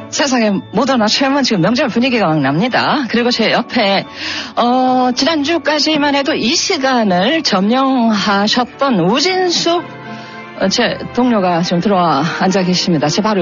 세상에 뭐더나 최면 지금 명절 분위기가 막 납니다. 그리고 제 옆에 지난주까지만 해도 이 시간을 점령하셨던 우진숙 제 동료가 지금 들어와 앉아 계십니다. 제 바로